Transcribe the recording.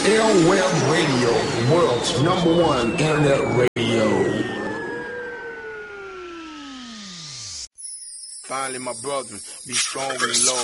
Airweb Radio, world's #1 internet radio. Finally, my brother, be strong in the Lord.